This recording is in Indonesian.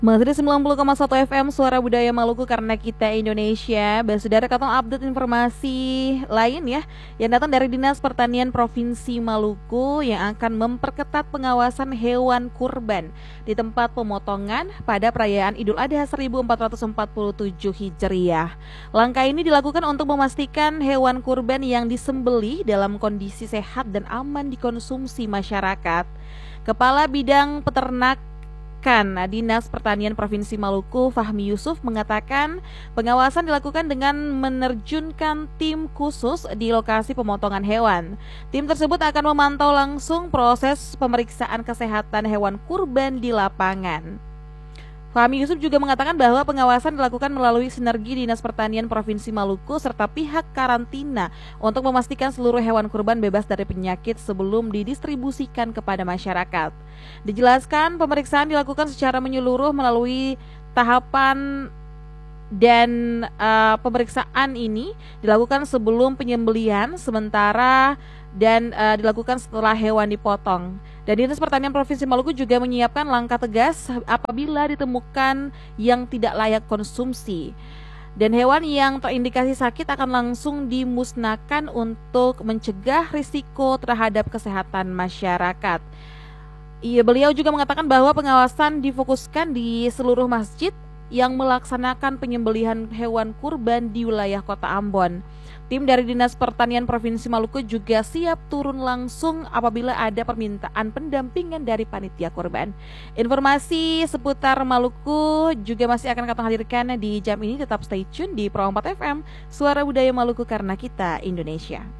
Masih di 90,1 FM Suara Budaya Maluku karena kita Indonesia. Saudara katong update informasi lain ya yang datang dari Dinas Pertanian Provinsi Maluku yang akan memperketat pengawasan hewan kurban di tempat pemotongan pada perayaan Idul Adha 1447 Hijriah. Langkah ini dilakukan untuk memastikan hewan kurban yang disembelih dalam kondisi sehat dan aman dikonsumsi masyarakat. Kepala Bidang Peternakan Dinas Pertanian Provinsi Maluku, Fahmi Yusuf, mengatakan pengawasan dilakukan dengan menerjunkan tim khusus di lokasi pemotongan hewan. Tim tersebut akan memantau langsung proses pemeriksaan kesehatan hewan kurban di lapangan. Fahmi Yusuf juga mengatakan bahwa pengawasan dilakukan melalui sinergi Dinas Pertanian Provinsi Maluku serta pihak karantina untuk memastikan seluruh hewan kurban bebas dari penyakit sebelum didistribusikan kepada masyarakat. Dijelaskan pemeriksaan dilakukan secara menyeluruh melalui tahapan dan pemeriksaan ini dilakukan sebelum penyembelihan sementara dan dilakukan setelah hewan dipotong. Dan Dinas Pertanian Provinsi Maluku juga menyiapkan langkah tegas apabila ditemukan yang tidak layak konsumsi. Dan hewan yang terindikasi sakit akan langsung dimusnahkan untuk mencegah risiko terhadap kesehatan masyarakat. Beliau juga mengatakan bahwa pengawasan difokuskan di seluruh masjid yang melaksanakan penyembelihan hewan kurban di wilayah Kota Ambon. Tim dari Dinas Pertanian Provinsi Maluku juga siap turun langsung apabila ada permintaan pendampingan dari panitia kurban. Informasi seputar Maluku juga masih akan kami hadirkan di jam ini. Tetap stay tune di Pro 4 FM, Suara Budaya Maluku karena kita Indonesia.